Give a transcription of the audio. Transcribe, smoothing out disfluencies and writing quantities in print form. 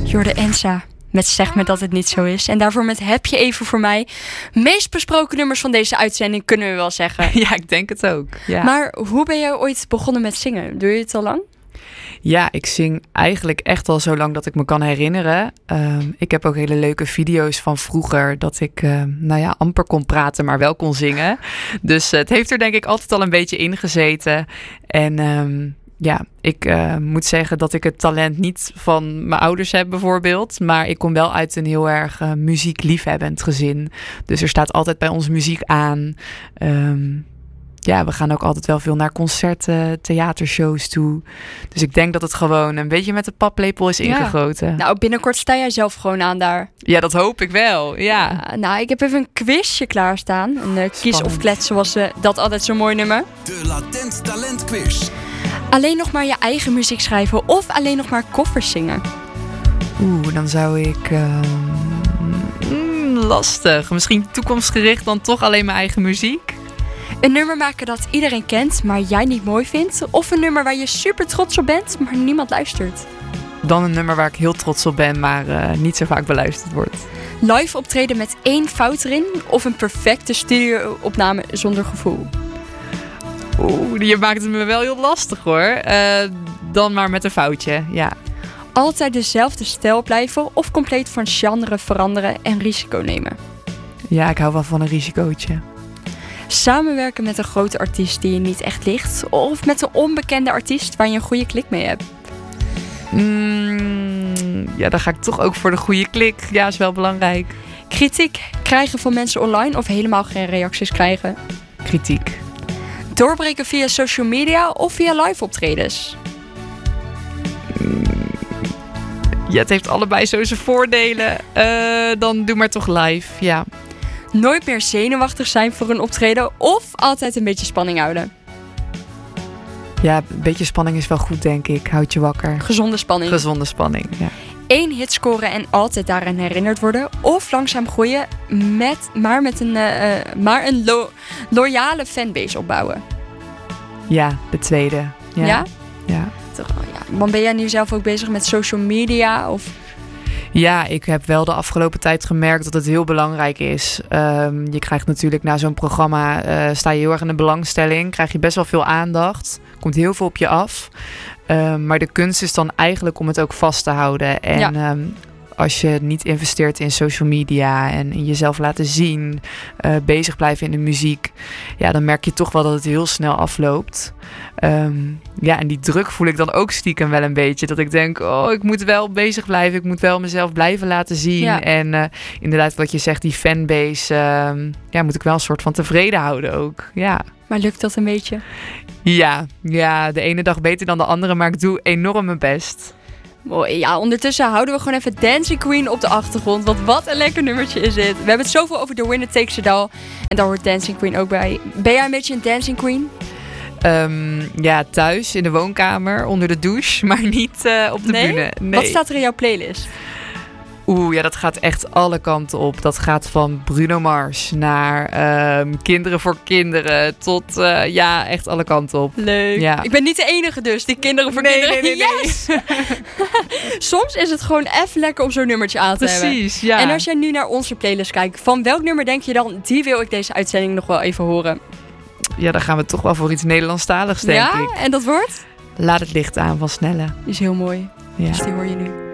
Jorde Ensa met Zeg me dat het niet zo is. En daarvoor met Heb je even voor mij. Meest besproken nummers van deze uitzending, kunnen we wel zeggen. Ja, ik denk het ook. Ja. Maar hoe ben jij ooit begonnen met zingen? Doe je het al lang? Ja, ik zing eigenlijk echt al zo lang dat ik me kan herinneren. Ik heb ook hele leuke video's van vroeger dat ik amper kon praten, maar wel kon zingen. Dus het heeft er denk ik altijd al een beetje in gezeten. En ik moet zeggen dat ik het talent niet van mijn ouders heb bijvoorbeeld. Maar ik kom wel uit een heel erg muziekliefhebbend gezin. Dus er staat altijd bij ons muziek aan. We gaan ook altijd wel veel naar concerten, theatershows toe. Dus ik denk dat het gewoon een beetje met de paplepel is ingegoten. Ja. Nou, binnenkort sta jij zelf gewoon aan daar. Ja, dat hoop ik wel, ja. Ik heb even een quizje klaarstaan. Een kies of kletsen was dat altijd zo'n mooi nummer. De Latent Talent Quiz. Alleen nog maar je eigen muziek schrijven of alleen nog maar covers zingen? Dan zou ik... lastig. Misschien toekomstgericht dan toch alleen mijn eigen muziek? Een nummer maken dat iedereen kent, maar jij niet mooi vindt? Of een nummer waar je super trots op bent, maar niemand luistert? Dan een nummer waar ik heel trots op ben, maar niet zo vaak beluisterd wordt. Live optreden met 1 fout erin of een perfecte studio-opname zonder gevoel? Je maakt het me wel heel lastig hoor. Dan maar met een foutje, ja. Altijd dezelfde stijl blijven of compleet van genre veranderen en risico nemen? Ja, ik hou wel van een risicootje. Samenwerken met een grote artiest die je niet echt ligt of met een onbekende artiest waar je een goede klik mee hebt? Dan ga ik toch ook voor de goede klik. Ja, is wel belangrijk. Kritiek krijgen van mensen online of helemaal geen reacties krijgen? Kritiek. Doorbreken via social media of via live optredens? Ja, het heeft allebei zo zijn voordelen. Dan doe maar toch live, ja. Nooit meer zenuwachtig zijn voor een optreden of altijd een beetje spanning houden? Ja, een beetje spanning is wel goed, denk ik. Houd je wakker. Gezonde spanning. Gezonde spanning, ja. 1 hit scoren en altijd daaraan herinnerd worden. Of langzaam groeien, met een loyale fanbase opbouwen. Ja, de tweede. Ja? Ja. Toch wel, ja. Want ben jij nu zelf ook bezig met social media? Of... Ja, ik heb wel de afgelopen tijd gemerkt dat het heel belangrijk is. Je krijgt natuurlijk na zo'n programma, sta je heel erg in de belangstelling. Krijg je best wel veel aandacht. Komt heel veel op je af. Maar de kunst is dan eigenlijk om het ook vast te houden. En als je niet investeert in social media en in jezelf laten zien, bezig blijven in de muziek, ja, dan merk je toch wel dat het heel snel afloopt. En die druk voel ik dan ook stiekem wel een beetje. Dat ik denk, ik moet wel bezig blijven. Ik moet wel mezelf blijven laten zien. Ja. En inderdaad, wat je zegt, die fanbase, moet ik wel een soort van tevreden houden ook. Ja. Maar lukt dat een beetje? Ja, de ene dag beter dan de andere, maar ik doe enorm mijn best. Mooi. Ja, ondertussen houden we gewoon even Dancing Queen op de achtergrond. Want wat een lekker nummertje is dit. We hebben het zoveel over The Winner Takes It All. En daar hoort Dancing Queen ook bij. Ben jij een beetje een Dancing Queen? Thuis in de woonkamer, onder de douche, maar niet op de bühne. Nee. Wat staat er in jouw playlist? Dat gaat echt alle kanten op. Dat gaat van Bruno Mars naar Kinderen voor Kinderen tot echt alle kanten op. Leuk. Ja. Ik ben niet de enige dus, die Kinderen voor Kinderen. Nee. Yes! Soms is het gewoon even lekker om zo'n nummertje aan te hebben. Precies, ja. En als jij nu naar onze playlist kijkt, van welk nummer denk je dan, die wil ik deze uitzending nog wel even horen? Ja, dan gaan we toch wel voor iets Nederlandstaligs, denk ik. Ja, en dat wordt? Laat het licht aan van Snelle. Die is heel mooi. Ja. Dus die hoor je nu.